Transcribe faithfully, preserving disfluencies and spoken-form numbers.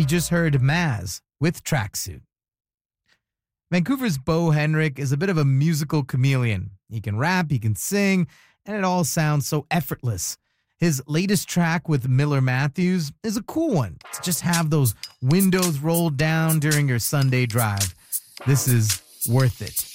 You just heard Maz with Tracksuit. Vancouver's Bo Henrik is a bit of a musical chameleon. He can rap, he can sing, and it all sounds so effortless. His latest track with Miller Matthews is a cool one to just have those windows rolled down during your Sunday drive. This is Worth It.